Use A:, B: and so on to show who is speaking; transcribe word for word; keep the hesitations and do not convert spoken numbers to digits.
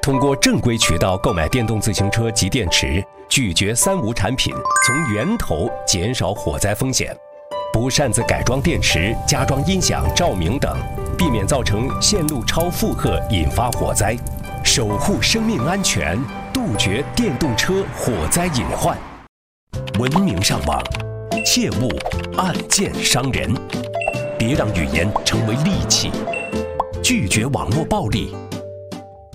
A: 通过正规渠道购买电动自行车及电池，拒绝三无产品，从源头减少火灾风险。不擅自改装电池、加装音响、照明等，避免造成线路超负荷引发火灾，守护生命安全，杜绝电动车火灾隐患。文明上网，切勿暗箭伤人。别让语言成为利器，拒绝网络暴力，